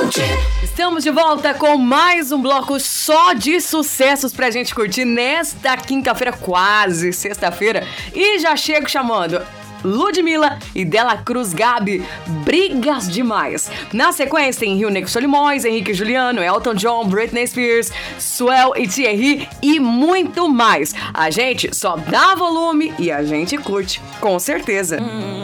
Estamos de volta com mais um bloco só de sucessos pra gente curtir nesta quinta-feira, quase sexta-feira. E já chego chamando Ludmilla e Dela Cruz Gabi, Brigas Demais. Na sequência tem Rio Negro Solimões, Henrique e Juliano, Elton John, Britney Spears, Suel e Thierry e muito mais. A gente só dá volume e a gente curte, com certeza.